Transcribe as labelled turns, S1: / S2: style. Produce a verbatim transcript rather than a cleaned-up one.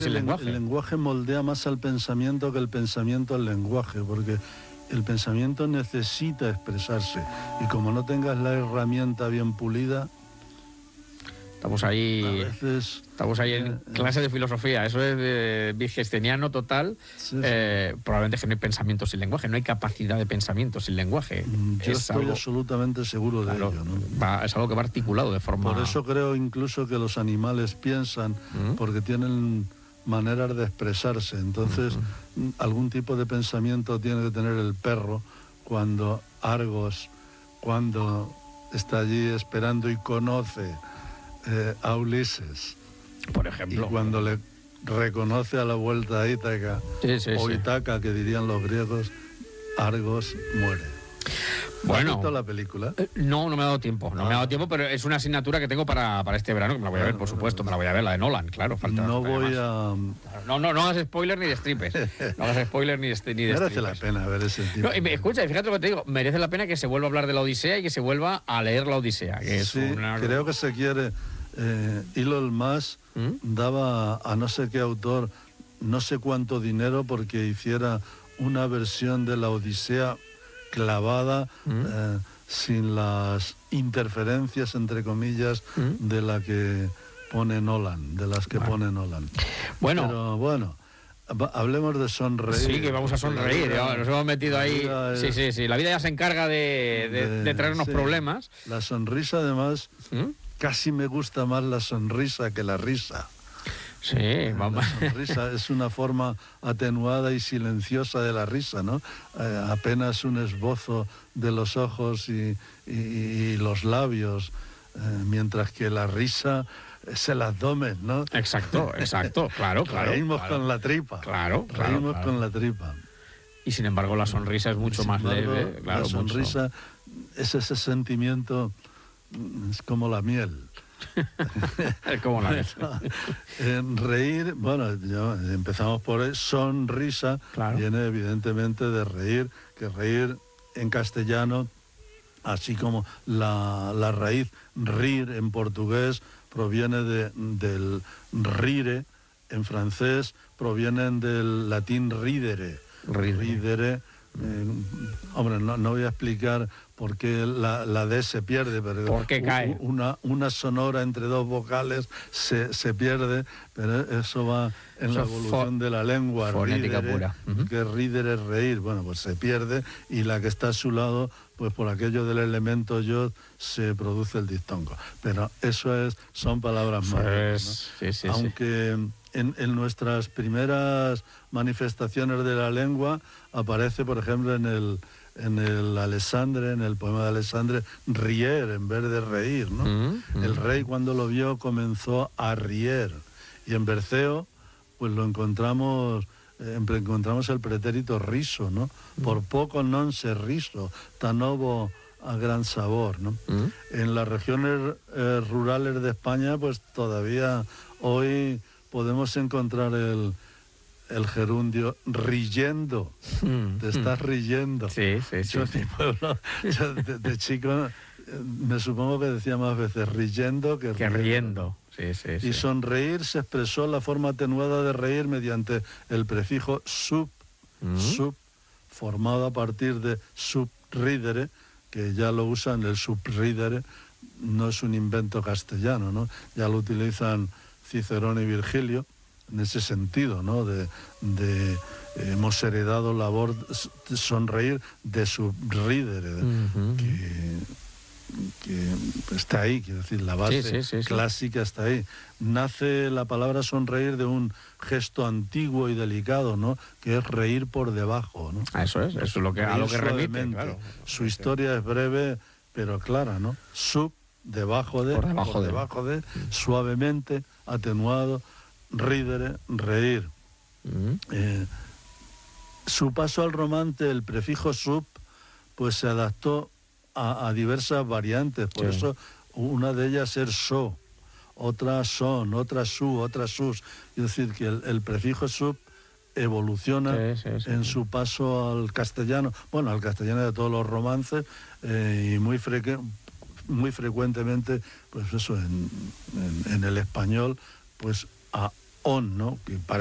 S1: El lenguaje.
S2: el lenguaje moldea más al pensamiento que el pensamiento al lenguaje, porque el pensamiento necesita expresarse y como no tengas la herramienta bien pulida,
S1: Estamos ahí,
S2: a veces,
S1: estamos ahí en
S2: eh,
S1: clase de filosofía, eso es de Wittgensteiniano total.
S2: Sí, sí.
S1: Eh, probablemente que no hay pensamiento sin lenguaje, no hay capacidad de pensamiento sin lenguaje.
S2: Yo
S1: es
S2: estoy
S1: algo,
S2: absolutamente seguro de
S1: claro,
S2: ello, ¿no?
S1: va, es algo que va articulado de forma...
S2: Por eso creo incluso que los animales piensan,
S1: ¿Mm?
S2: porque tienen maneras de expresarse. Entonces, uh-huh. algún tipo de pensamiento tiene que tener el perro cuando Argos, cuando está allí esperando y conoce eh, a Ulises.
S1: Por ejemplo.
S2: Y cuando le reconoce a la vuelta a Ítaca,
S1: sí, sí,
S2: o
S1: sí.
S2: Itaca, que dirían los griegos, Argos muere.
S1: Bueno,
S2: ¿has visto la película?
S1: Eh, no, no me ha dado tiempo, no
S2: ah.
S1: me ha dado tiempo, pero es una asignatura que tengo para, para este verano, que me la voy a ver, por supuesto, me la voy a ver, la de Nolan, claro. Falta,
S2: no
S1: falta
S2: voy a...
S1: No, no, no hagas spoiler ni de stripes, no hagas spoiler ni de, ni de
S2: merece
S1: stripes.
S2: la pena ver ese tipo.
S1: No, y me, escucha, fíjate lo que te digo, merece la pena que se vuelva a hablar de la Odisea y que se vuelva a leer la Odisea. Que
S2: sí,
S1: es una...
S2: creo que se quiere... Eh, Elon Musk ¿Mm? daba a no sé qué autor no sé cuánto dinero porque hiciera una versión de la Odisea clavada, ¿Mm? eh, sin las interferencias, entre comillas, ¿Mm? de la que pone Nolan, de las que bueno. pone Nolan.
S1: Bueno.
S2: Pero bueno, hablemos de sonreír.
S1: Sí, que vamos a sonreír, vida, nos hemos metido ahí. Es, sí, sí, sí, la vida ya se encarga de, de, de, de traernos sí. problemas.
S2: La sonrisa, además, ¿Mm? casi me gusta más la sonrisa que la risa.
S1: Sí, vamos.
S2: La sonrisa es una forma atenuada y silenciosa de la risa, ¿no? Eh, apenas un esbozo de los ojos y, y, y los labios, eh, mientras que la risa es el abdomen, ¿no?
S1: Exacto, exacto, claro, claro.
S2: Reímos
S1: claro.
S2: con la tripa.
S1: Claro, claro.
S2: Reímos
S1: claro.
S2: con la tripa.
S1: Y sin embargo la sonrisa es mucho más
S2: embargo,
S1: leve. Claro,
S2: la sonrisa
S1: mucho.
S2: es ese sentimiento, es como la miel.
S1: Es como la miel.
S2: En reír, bueno, ya empezamos por ahí, sonrisa,
S1: claro.
S2: viene evidentemente de reír, que reír en castellano, así como la, la raíz rir en portugués proviene de, del rire, en francés provienen del latín ridere.
S1: Ridere.
S2: Ridere eh, hombre, no, no voy a explicar por qué la, la D se pierde, pero
S1: ¿por qué cae?
S2: Una, una sonora entre dos vocales se, se pierde, pero eso va en eso la evolución de la lengua.
S1: Fonética
S2: ridere,
S1: pura. Uh-huh.
S2: Que ridere es reír, bueno, pues se pierde, y la que está a su lado, pues por aquello del elemento yod se produce el diptongo. Pero eso es, son palabras
S1: pues,
S2: más, ¿no?
S1: Sí, sí,
S2: aunque
S1: sí.
S2: En, en nuestras primeras manifestaciones de la lengua aparece, por ejemplo, en el en el Alessandre, en el poema de Alessandre, rier en vez de reír, ¿no? Mm, mm. El rey, cuando lo vio, comenzó a rier, y en Berceo pues lo encontramos eh, encontramos el pretérito riso, ¿no? Mm. Por poco non se riso, tan novo a gran sabor, ¿no? Mm. En las regiones eh, rurales de España, pues todavía hoy podemos encontrar el, el gerundio riyendo. Mm, te estás mm. riyendo.
S1: Sí, sí, sí.
S2: Yo,
S1: sí.
S2: Mi pueblo, yo de, de chico me supongo que decía más veces riyendo que,
S1: que riendo. riendo. Sí, sí,
S2: y
S1: sí.
S2: sonreír se expresó la forma atenuada de reír mediante el prefijo sub, mm. sub, formado a partir de subridere, que ya lo usan, el subridere no es un invento castellano, ¿no? Ya lo utilizan Cicerón y Virgilio, en ese sentido, ¿no? De, de eh, hemos heredado labor de sonreír de subridere, uh-huh. que, que está ahí, quiero decir, la base
S1: sí, sí, sí,
S2: clásica sí. está ahí. Nace la palabra sonreír de un gesto antiguo y delicado, ¿no? Que es reír por debajo, ¿no?
S1: Eso es, eso es lo que, a lo que remite, claro.
S2: Su historia es breve, pero clara, ¿no? Sub, debajo de,
S1: por debajo,
S2: por
S1: de.
S2: debajo de, suavemente, atenuado, ridere, reír. Uh-huh. Eh, su paso al romance, el prefijo sub, pues se adaptó a, a diversas variantes, por sí. eso una de ellas es so, otra son, otra su, otra sus. Es decir, que el, el prefijo sub evoluciona sí, sí, sí, en sí. su paso al castellano, bueno, al castellano de todos los romances, eh, y muy frecuente. Muy frecuentemente, pues eso, en, en, en el español, pues a on, ¿no? Que